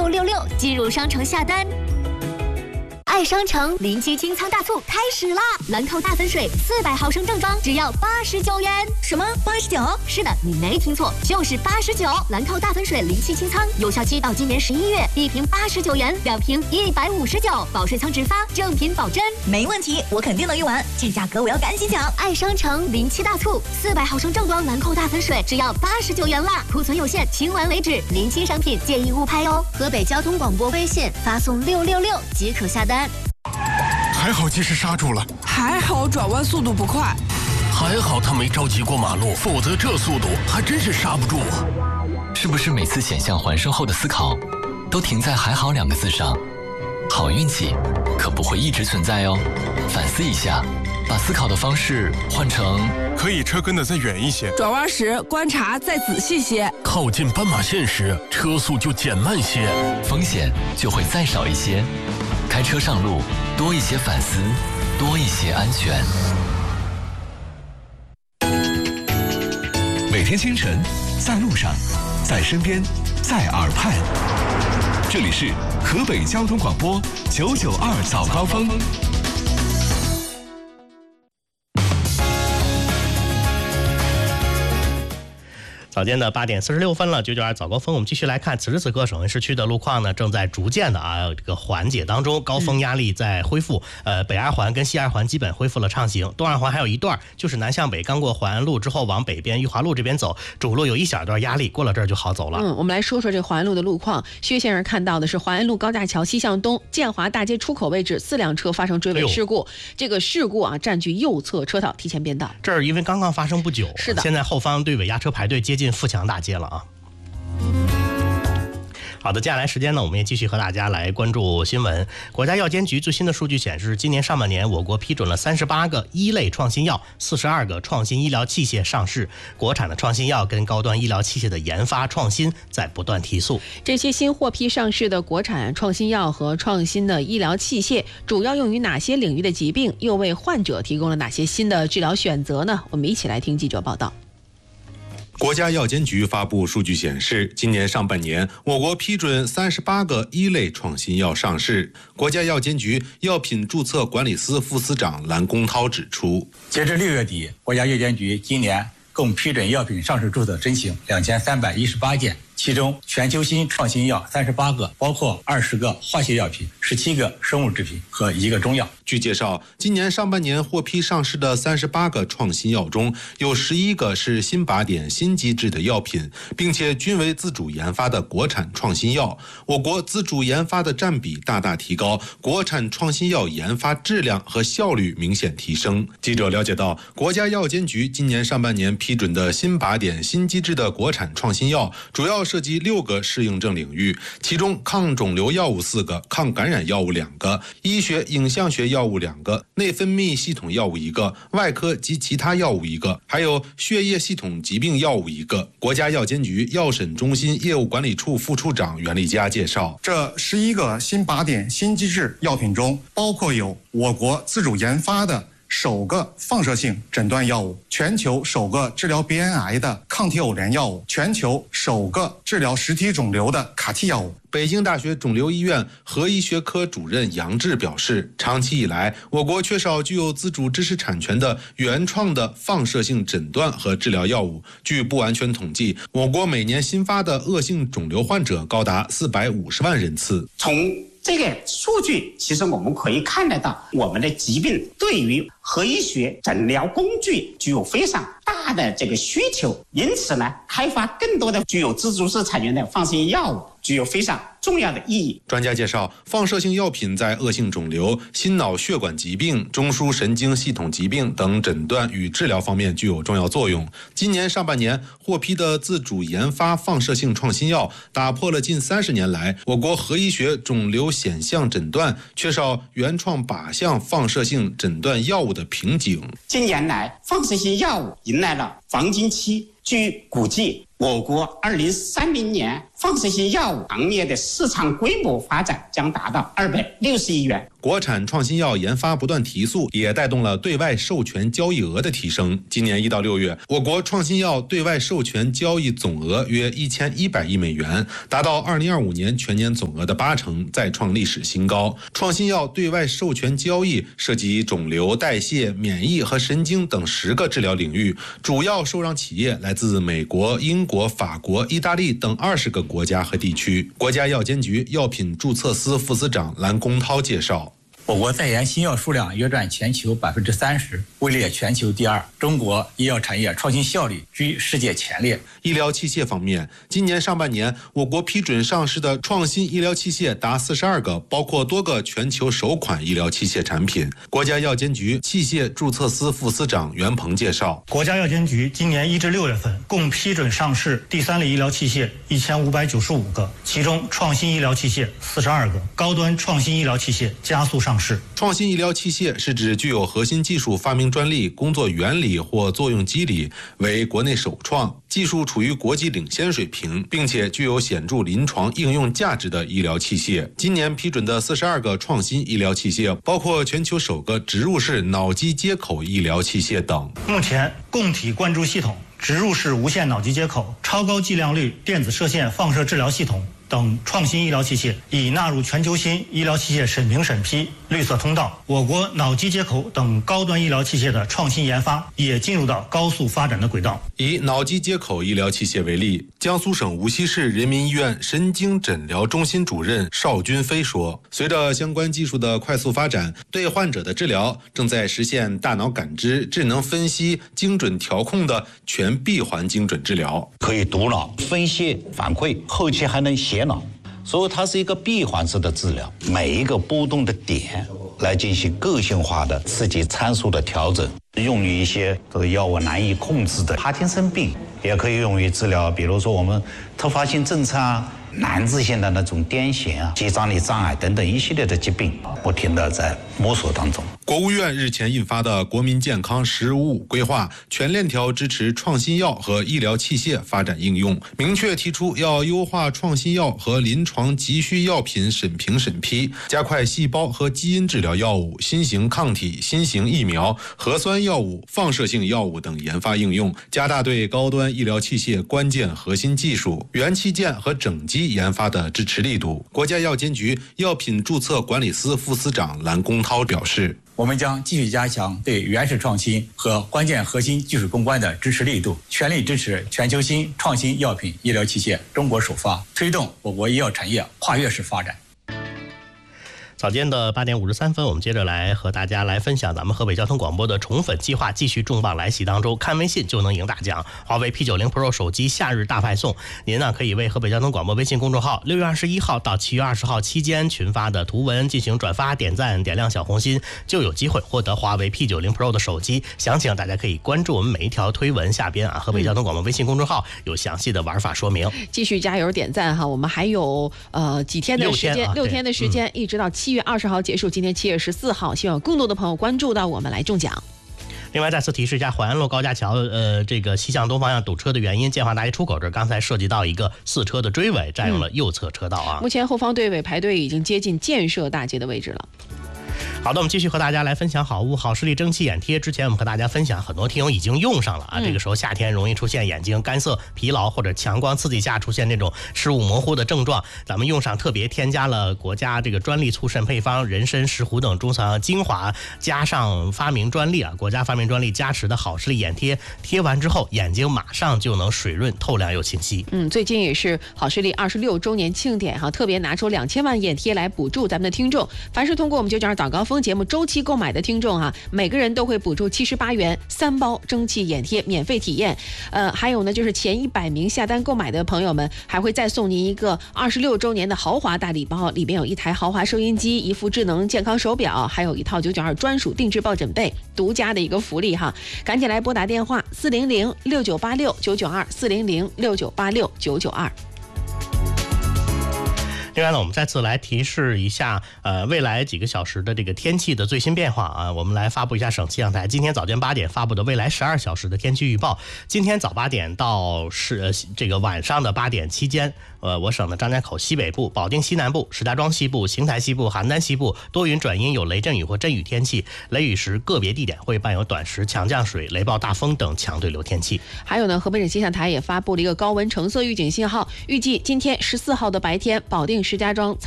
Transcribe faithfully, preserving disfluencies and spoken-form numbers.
六六六进入商城下单。爱商城临期清仓大促开始啦！兰蔻大粉水四百毫升正装只要八十九元。什么八十九？是的，你没听错，就是八十九。兰蔻大粉水临期清仓，有效期到今年十一月，一瓶八十九元，两瓶一百五十九，保税仓直发，正品保真。 没问题，我肯定能用完，这价格我要赶紧抢！ 爱商城临期大促，四百毫升正装兰蔻大粉水只要八十九元啦，库存有限，清完为止。临期商品建议误拍哦。河北交通广播微信发送六六六即可下单。 还好及时刹住了， 还好转弯速度不快， 还好他没着急过马路，否则这速度还真是刹不住啊！ 是不是每次险象环生后的思考，都停在“还好”两个字上？好运气可不会一直存在哦，反思一下，把思考的方式换成可以车跟得再远一些， 转弯时观察再仔细些， 靠近斑马线时车速就减慢些， 风险就会再少一些。开车上路，多一些反思，多一些安全。 每天清晨，在路上，在身边，在耳畔。这里是河北交通广播九九二早高峰。 早间的八点四十六分了，九九二早高峰，我们继续来看此时此刻省会市区的路况呢，正在逐渐的啊这个缓解当中，高峰压力在恢复。呃，北二环跟西二环基本恢复了畅行，东二环还有一段就是南向北，刚过淮安路之后往北边裕华路这边走，主路有一小段压力，过了这儿就好走了。 嗯，我们来说说这淮安路的路况。薛先生看到的是淮安路高架桥西向东建华大街出口位置，四辆车发生追尾事故，哎、这个事故啊占据右侧车道，提前变道。 这儿因为刚刚发生不久， 是的， 现在后方队尾压车排队接近富强大街了啊。好的，接下来时间呢，我们也继续和大家来关注新闻。国家药监局最新的数据显示，今年上半年我国批准了三十八个一类创新药，四十二个创新医疗器械上市。国产的创新药跟高端医疗器械的研发创新在不断提速。 这些新获批上市的国产创新药和创新的医疗器械，主要用于哪些领域的疾病？又为患者提供了哪些新的治疗选择呢？我们一起来听记者报道。 国家药监局发布数据显示，今年上半年，我国批准三十八个一类创新药上市。国家药监局药品注册管理司副司长蓝公涛指出， 截至六月底，国家药监局今年共批准药品上市注册申请两千三百一十八件，其中全球新创新药三十八个，包括二十个化学药品、十七个生物制品和一个中药。 据介绍，今年上半年获批上市的三十八个创新药中，有十一个是新靶点新机制的药品，并且均为自主研发的国产创新药。我国自主研发的占比大大提高，国产创新药研发质量和效率明显提升。记者了解到，国家药监局今年上半年批准的新靶点新机制的国产创新药，主要涉及六个适应症领域，其中抗肿瘤药物四个，抗感染药物两个，医学影像学药物两个，内分泌系统药物一个，外科及其他药物一个，还有血液系统疾病药物一个。国家药监局药审中心业务管理处副处长袁立佳介绍， 这十一个新靶点新机制药品中，包括有我国自主研发的首个放射性诊断药物，全球首个治疗鼻咽癌的抗体偶联药物，全球首个治疗实体肿瘤的卡 T 药物。 北京大学肿瘤医院核医学科主任杨志表示，长期以来，我国缺少具有自主知识产权的原创的放射性诊断和治疗药物。据不完全统计，我国每年新发的恶性肿瘤患者高达四百五十万人次。 从这个数据，其实我们可以看得到，我们的疾病对于核医学诊疗工具具有非常大的这个需求，因此呢，开发更多的具有自主知识产权的放射性药物具有非常重要的意义。 专家介绍，放射性药品在恶性肿瘤、心脑血管疾病、中枢神经系统疾病等诊断与治疗方面具有重要作用。今年上半年获批的自主研发放射性创新药，打破了近三十年来我国核医学肿瘤显像诊断缺少原创靶向放射性诊断药物的瓶颈。 近年来，放射性药物迎来了黄金期。据估计， 我国二零三零年放射性药物行业的市场规模发展将达到二百六十亿元。 国产创新药研发不断提速，也带动了对外授权交易额的提升。今年一到六月，我国创新药对外授权交易总额约一千一百亿美元，达到二零二五年全年总额的八成，再创历史新高。创新药对外授权交易涉及肿瘤、代谢、免疫和神经等十个治疗领域，主要受让企业来自美国、英国、法国、意大利等二十个国家和地区。国家药监局药品注册司副司长蓝公涛介绍。 我国在研新药数量约占全球百分之三十，位列全球第二。中国医药产业创新效率居世界前列。 医疗器械方面，今年上半年，我国批准上市的创新医疗器械达四十二个，包括多个全球首款医疗器械产品。国家药监局器械注册司副司长袁鹏介绍， 国家药监局今年一至六月份共批准上市第三类医疗器械一千五百九十五个，其中创新医疗器械四十二个，高端创新医疗器械加速上市。 创新医疗器械是指具有核心技术发明专利、工作原理或作用机理，为国内首创，技术处于国际领先水平，并且具有显著临床应用价值的医疗器械。今年批准的四十二个创新医疗器械，包括全球首个植入式脑机接口医疗器械等。 目前，供体灌注系统、植入式无线脑机接口、超高剂量率电子射线放射治疗系统等创新医疗器械已纳入全球新医疗器械审评审批绿色通道。我国脑机接口等高端医疗器械的创新研发也进入到高速发展的轨道。 以脑机接口医疗器械为例，江苏省无锡市人民医院神经诊疗中心主任邵军飞说，随着相关技术的快速发展，对患者的治疗正在实现大脑感知、智能分析、精准调控的全闭环精准治疗， 可以读脑、分析、反馈，后期还能写脑，所以它是一个闭环式的治疗，每一个波动的点来进行个性化的刺激参数的调整，用于一些这个药物难以控制的帕金森病，也可以用于治疗，比如说我们突发性震颤啊、难治性的那种癫痫啊、肌张力障碍等等一系列的疾病，不停地在摸索当中。 国务院日前印发的《国民健康“十五五”规划》全链条支持创新药和医疗器械发展应用，明确提出要优化创新药和临床急需药品审评审批，加快细胞和基因治疗药物、新型抗体、新型疫苗、核酸药物、放射性药物等研发应用，加大对高端医疗器械关键核心技术、元器件和整机研发的支持力度。国家药监局药品注册管理司副司长蓝公涛表示， 我们将继续加强对原始创新和关键核心技术攻关的支持力度，全力支持全球新创新药品医疗器械中国首发，推动我国医药产业跨越式发展。 早间的八点五十三分，我们接着来和大家来分享咱们河北交通广播的宠粉计划继续重磅来袭当中，看微信就能赢大奖，华为 P 九十 Pro 手机夏日大派送。您呢可以为河北交通广播微信公众号六月二十一号到七月二十号期间群发的图文进行转发、点赞、点亮小红心，就有机会获得华为 P 九十 Pro 的手机。详情大家可以关注我们每一条推文下边啊，河北交通广播微信公众号有详细的玩法说明。 继续加油点赞哈，我们还有呃几天的时间，六天,、啊、六天的时间、嗯，一直到七月二十号结束。今天七月十四号，希望有更多的朋友关注到我们来中奖。 另外再次提示一下，淮安路高架桥呃这个西向东方向堵车的原因，建华大街出口这刚才涉及到一个四车的追尾，占用了右侧车道啊。 嗯、目前后方队尾排队已经接近建设大街的位置了。 好的，我们继续和大家来分享好物好视力蒸汽眼贴。之前我们和大家分享，很多听友已经用上了啊、嗯。这个时候夏天容易出现眼睛干涩、疲劳或者强光刺激下出现那种视物模糊的症状，咱们用上特别添加了国家这个专利促肾配方人参、石斛等中草药精华，加上发明专利啊，国家发明专利加持的好视力眼贴，贴完之后眼睛马上就能水润透亮又清晰。 嗯，最近也是好视力二十六周年庆典哈，特别拿出两千万眼贴来补助咱们的听众。凡是通过我们九九二早高峰节目周期购买的听众啊，每个人都会补助七十八元，三包蒸汽眼贴免费体验。呃，还有呢，就是前一百名下单购买的朋友们，还会再送您一个二十六周年的豪华大礼包，里边有一台豪华收音机、一副智能健康手表，还有一套九九二专属定制抱枕被，独家的一个福利哈！赶紧来拨打电话四零零六九八六九九二四零零六九八六九九二。 另外呢，我们再次来提示一下，呃，未来几个小时的这个天气的最新变化啊，我们来发布一下省气象台今天早间八点发布的未来十二小时的天气预报。今天早八点到是、呃、这个晚上的八点期间，呃，我省的张家口西北部、保定西南部、石家庄西部、邢台西部、邯郸西部多云转阴，有雷阵雨或阵雨天气，雷雨时个别地点会伴有短时强降水、雷暴大风等强对流天气。 还有呢，河北省气象台也发布了一个高温橙色预警信号，预计今天十四号的白天，保定、石家庄、